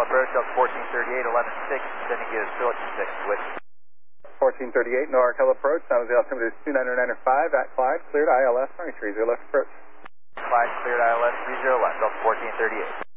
approach, Delta 1438, 11-6, sending you to Silicon 6 with 1438, no Arkel approach, that was the altimeter 29905, at Clyde, cleared ILS, running 30 left approach. Clyde, cleared ILS 30 left, Delta 1438.